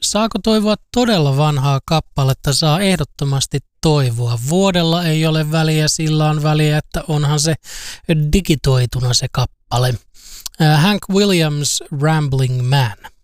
saako toivoa todella vanhaa kappaletta? Saa ehdottomasti toivoa. Vuodella ei ole väliä, sillä on väliä, että onhan se digitoituna se kappale. Hank Williams, Rambling Man.